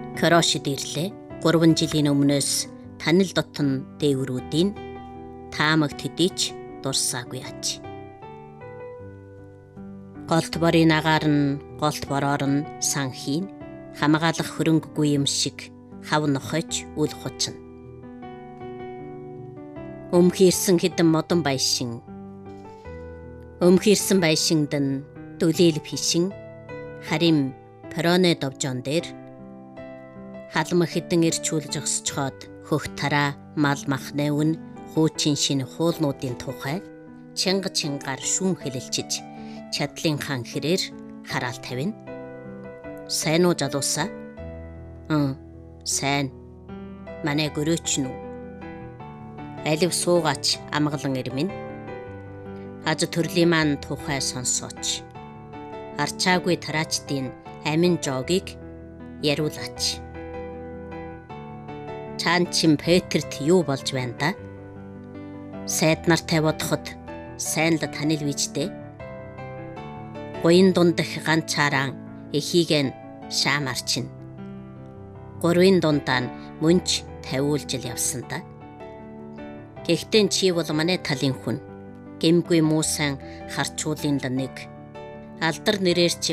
Корошид ирлээ. 3 жилийн өмнөөс танил дотн дээгүүрүүдийн таамаг төдийч дурсаагүй аж. Голт борын агаар нь голт бороор нь санхийн хамгаалах хөрөнгөгүй юм шиг хав нохож үл хучна. Өмхирсэн хэдэн модон байшин. Өмхирсэн байшинд нь дүлээл фишин харим перроне довжон дээр халма хэдэн ирчүүл жогсчхоод хөх тараа мал махны үн хуучин шинэ хуулнуудын тухай чанга чангаар шүүн хэлэлчиж чадлын хан хэрээр хараал тавина. Сайн уу залуусаа? Сайн. Манай гөрөөч нү. Алив суугач амгалан ирмэн. Аж төрлийн маань тухай сонсооч. Арчаагүй тараачдын амин жоогийг яриулаач. Чаанчин Петрт юу болж байна да? Сайд нартай бодоход сайн л танил вижтэй. Гуйн дундах ганцаараа эхийг нь шаамарчин. 3-ын дундаа мөнч тавиулж явсан да. Гэхдээ чи бол манай талын хүн. Гэмгүй муусан харчуулын л нэг. Алдар нэрээр чи